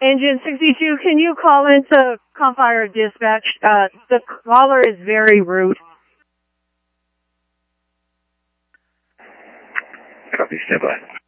Engine 62, can you call into Compire Dispatch? The caller is very rude. Copy, stand by.